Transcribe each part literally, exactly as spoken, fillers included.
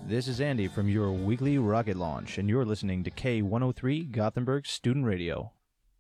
This is Andy from your weekly rocket launch, and you're listening to K one oh three Gothenburg Student Radio.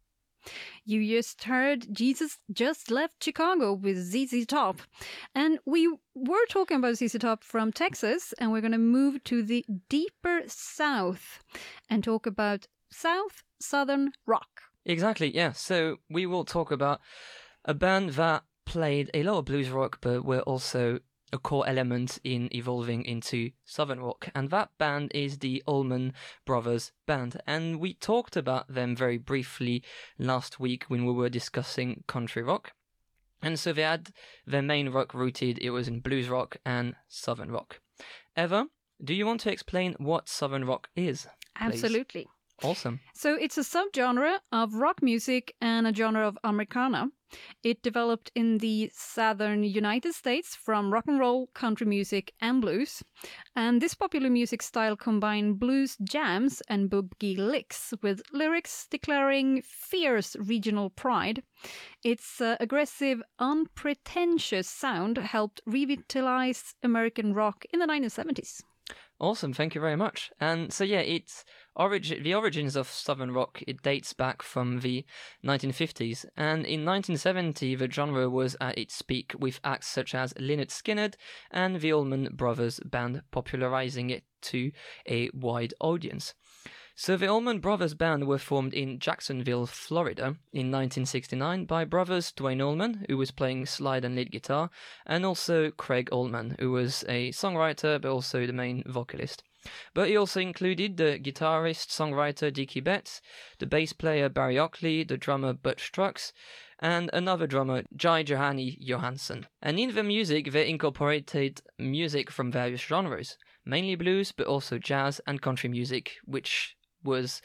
You just heard Jesus Just Left Chicago with Z Z Top. And we were talking about Z Z Top from Texas, and we're going to move to the deeper south and talk about South Southern rock. Exactly, yeah. So we will talk about a band that played a lot of blues rock, but were also a core element in evolving into Southern rock. And that band is the Allman Brothers Band. And we talked about them very briefly last week when we were discussing country rock. And so they had their main rock rooted, it was in blues rock and Southern rock. Eva, do you want to explain what Southern rock is, please? Absolutely. Awesome. So it's a subgenre of rock music and a genre of Americana. It developed in the southern United States from rock and roll, country music, and blues. And this popular music style combined blues jams and boogie licks with lyrics declaring fierce regional pride. Its uh, aggressive, unpretentious sound helped revitalize American rock in the nineteen seventies. Awesome, thank you very much. And so yeah, it's origin the origins of Southern rock, it dates back from the nineteen fifties, and in nineteen seventy the genre was at its peak with acts such as Lynyrd Skynyrd and the Allman Brothers Band popularizing it to a wide audience. So the Allman Brothers Band were formed in Jacksonville, Florida in nineteen sixty-nine by brothers Duane Allman, who was playing slide and lead guitar, and also Craig Allman, who was a songwriter but also the main vocalist. But he also included the guitarist, songwriter Dickie Betts, the bass player Barry Oakley, the drummer Butch Trucks, and another drummer, Jai Johanny Johansson. And in the music, they incorporated music from various genres, mainly blues, but also jazz and country music, which was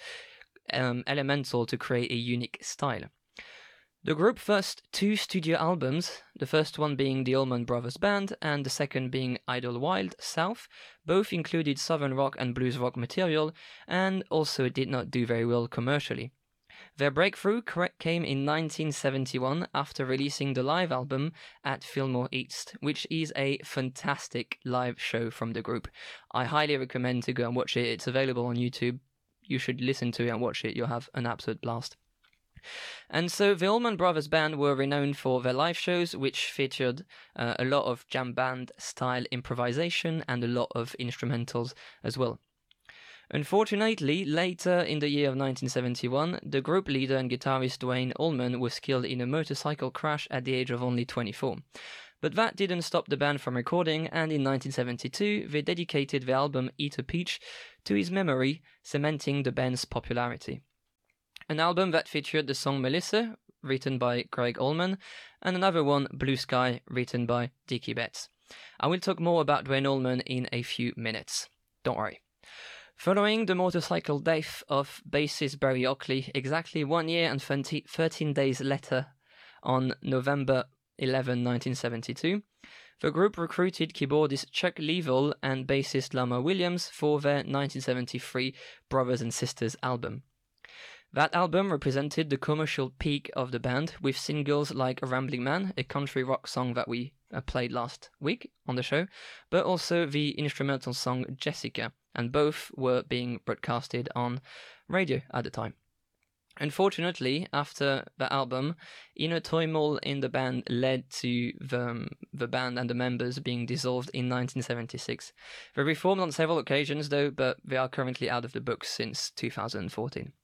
um, elemental to create a unique style. The group's first two studio albums, the first one being the Allman Brothers Band and the second being Idlewild South, both included southern rock and blues rock material and also did not do very well commercially. Their breakthrough came in nineteen seventy-one after releasing the live album at Fillmore East, which is a fantastic live show from the group. I highly recommend to go and watch it. It's available on YouTube. You should listen to it and watch it. You'll have an absolute blast. And so the Allman Brothers Band were renowned for their live shows, which featured uh, a lot of jam band style improvisation and a lot of instrumentals as well. Unfortunately, later in the year of nineteen seventy-one, the group leader and guitarist Duane Allman was killed in a motorcycle crash at the age of only twenty-four. But that didn't stop the band from recording, and in nineteen seventy-two, they dedicated the album Eat a Peach to his memory, cementing the band's popularity. An album that featured the song Melissa, written by Craig Allman, and another one, Blue Sky, written by Dickie Betts. I will talk more about Duane Allman in a few minutes. Don't worry. Following the motorcycle death of bassist Barry Oakley, exactly one year and thirteen days later, on November eleventh, nineteen seventy-two, the group recruited keyboardist Chuck Leavell and bassist Lama Williams for their nineteen seventy-three Brothers and Sisters album. That album represented the commercial peak of the band, with singles like Rambling Man, a country rock song that we uh, played last week on the show, but also the instrumental song Jessica, and both were being broadcasted on radio at the time. Unfortunately, after the album, inner turmoil in the band led to the, um, the band and the members being dissolved in nineteen seventy-six. They reformed on several occasions though, but they are currently out of the books since two thousand fourteen.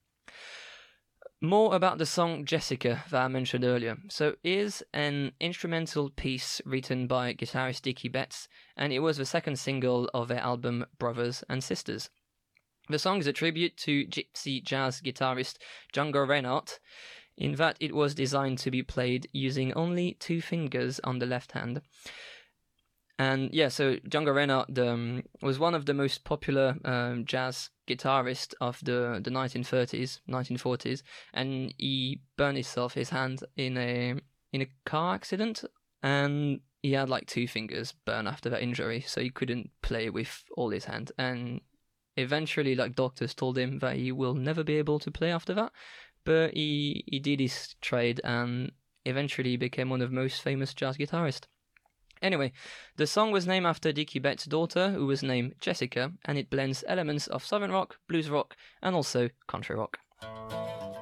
More about the song Jessica that I mentioned earlier. So it is an instrumental piece written by guitarist Dickie Betts, and it was the second single of their album Brothers and Sisters. The song is a tribute to gypsy jazz guitarist Django Reinhardt, in that it was designed to be played using only two fingers on the left hand. And yeah, so Django Reinhardt um, was one of the most popular um, jazz guitarists of the, the nineteen thirties, nineteen forties, and he burned himself his hand in a in a car accident, and he had like two fingers burned after that injury, so he couldn't play with all his hand. And eventually, like, doctors told him that he will never be able to play after that, but he he did his trade and eventually became one of the most famous jazz guitarists. Anyway, the song was named after Dickie Betts' daughter, who was named Jessica, and it blends elements of southern rock, blues rock, and also country rock.